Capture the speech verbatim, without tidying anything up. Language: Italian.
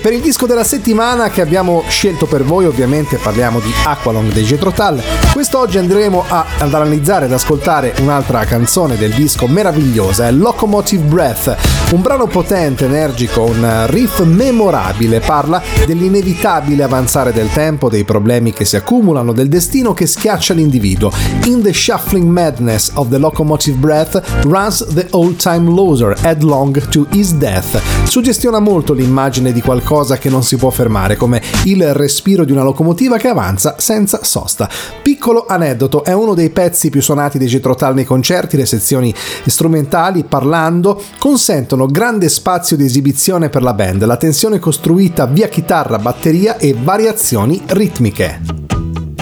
per il disco della settimana che abbiamo scelto per voi, ovviamente parliamo di Aqualung dei Jethro Tull. Quest'oggi andremo a, ad analizzare ed ascoltare un'altra canzone del disco meravigliosa, è Locomotive Breath, un brano potente, energico, un riff memorabile, parla dell'inevitabile avanzare del tempo, dei problemi che si accumulano, del destino che schiaccia l'individuo. In the shuffling madness of the locomotive breath runs the old-time loser headlong to his death. Suggestiona molto l'immagine di qualcosa che non si può fermare, come il respiro di una locomotiva che avanza senza sosta. Piccolo aneddoto, è uno dei pezzi più suonati dei Jethro Tull nei concerti. Le sezioni strumentali, parlando, consentono grande spazio di esibizione per la band, la tensione costruita via chitarra, batteria e variazioni ritmiche.